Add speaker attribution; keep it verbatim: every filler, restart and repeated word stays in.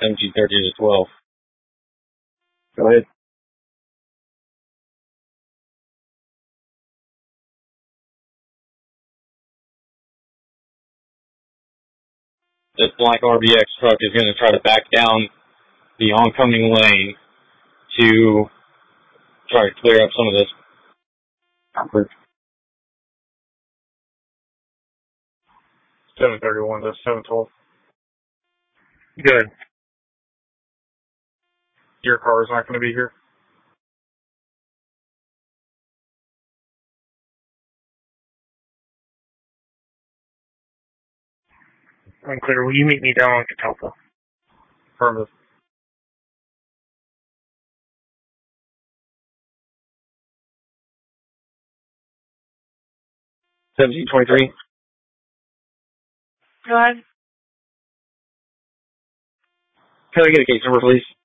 Speaker 1: seventeen thirty to twelve.
Speaker 2: Go ahead.
Speaker 1: This black R B X truck is going to try to back down the oncoming lane to try to clear up some of this.
Speaker 2: seven thirty-one to seven twelve.
Speaker 3: Good.
Speaker 2: Your car is not going to be here?
Speaker 3: Unclear. Will you meet me down on Catalpa?
Speaker 2: Affirmative.
Speaker 1: seventeen twenty-three.
Speaker 4: Go ahead.
Speaker 1: Can I get a case number, please?